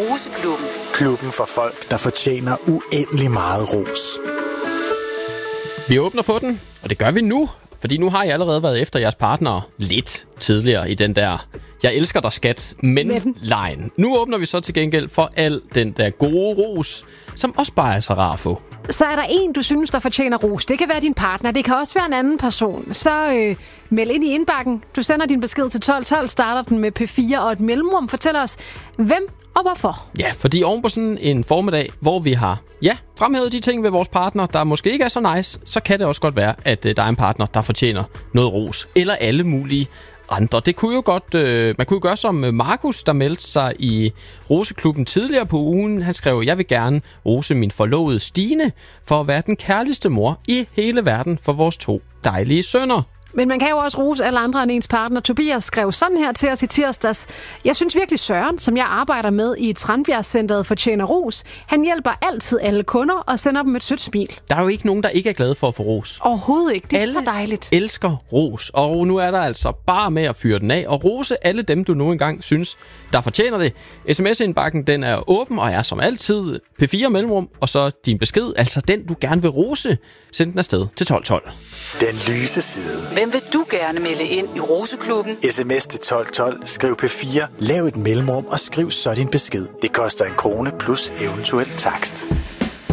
Roseklubben. Klubben for folk, der fortjener uendelig meget ros. Vi åbner for den, og det gør vi nu. Fordi nu har I allerede været efter jeres partner lidt tidligere i den der "jeg elsker dig, skat, men-line". Nu åbner vi så til gengæld for al den der gode ros, som også bare er så rar at få. Så er der en, du synes, der fortjener ros. Det kan være din partner, det kan også være en anden person. Så meld ind i indbakken. Du sender din besked til 1212, starter den med P4 og et mellemrum. Fortæl os, hvem og hvorfor. Ja, fordi oven på sådan en formiddag, hvor vi har fremhævet de ting ved vores partner, der måske ikke er så nice, så kan det også godt være, at der er en partner, der fortjener noget ros. Eller alle mulige andre. Det kunne jo godt, man kunne jo gøre som Markus, der meldte sig i Roseklubben tidligere på ugen. Han skrev: "Jeg vil gerne rose min forlovede Stine for at være den kærligste mor i hele verden for vores 2 dejlige sønner." Men man kan jo også rose alle andre end ens partner. Tobias skrev sådan her til os i tirsdags: "Jeg synes virkelig Søren, som jeg arbejder med i Tranbjerg-centret, fortjener ros. Han hjælper altid alle kunder og sender dem et sødt smil." Der er jo ikke nogen, der ikke er glade for at få ros. Overhovedet ikke. Det er alle så dejligt. Elsker ros, og nu er der altså bare med at fyre den af og rose alle dem, du nu engang synes, der fortjener det. SMS-indbakken, den er åben og er som altid P4 mellemrum, og så din besked, altså den, du gerne vil rose. Send den afsted til 1212. Den lyse side. Hvem vil du gerne melde ind i Roseklubben? SMS til 1212, skriv P4, lav et mellemrum og skriv så din besked. Det koster 1 krone plus eventuel takst.